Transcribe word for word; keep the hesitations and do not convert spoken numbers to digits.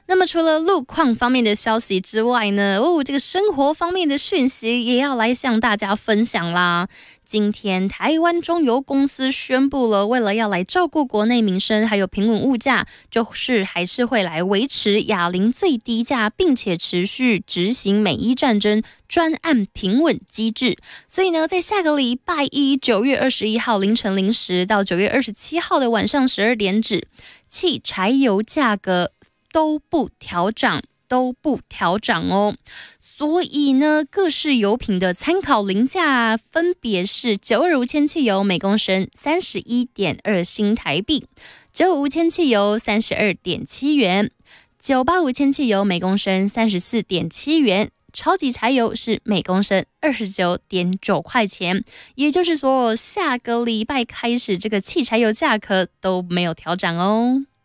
那么除了路况方面的消息之外呢，哦，这个生活方面的讯息也要来向大家分享啦。今天台湾中油公司宣布了，为了要来照顾国内民生还有平稳物价，就是还是会来维持亚龄最低价，并且持续执行美伊战争专案平稳机制。所以呢，在下个礼拜一九月二十一号凌晨零时到九月二十七号的晚上十二点止，汽柴油价格都不调涨。都不调涨哦，所以呢，各式油品的参考零价分别是九二无铅汽油每公升三十一点二新台币，九五无铅汽油三十二点七元，九八无铅汽油每公升三十四点七元，超级柴油是每公升二十九点九块钱。也就是说，下个礼拜开始，这个汽柴油价格都没有调涨哦。